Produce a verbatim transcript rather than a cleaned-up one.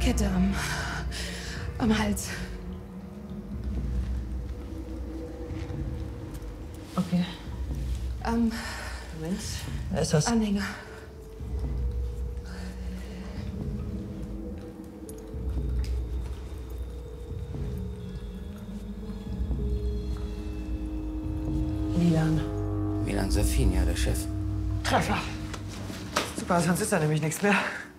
Kette am, am Hals. Okay. Am Moment. Da ist was. Anhänger. Milan. Milan Safin, ja, der Chef. Treffer. Super, sonst ist da nämlich nichts mehr.